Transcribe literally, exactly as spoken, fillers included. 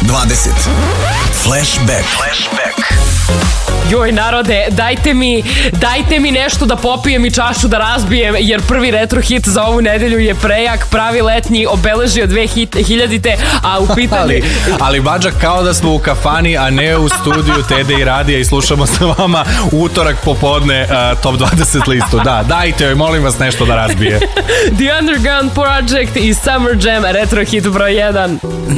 dvadeset. Flashback. Flashback. Joj, narode, dajte mi, dajte mi nešto da popijem i čašu da razbijem, jer prvi retro hit za ovu nedelju je prejak, pravi letnji, obeležio dve hiljadite, a u pitanju... ali, ali Badžak, kao da smo u kafani, a ne u studiju Tede i Radija i slušamo sa vama utorak popodne uh, top dvadeset listu. Da, dajte joj, molim vas, nešto da razbije. The Underground Project i Summer Jam, retro hit broj jedan.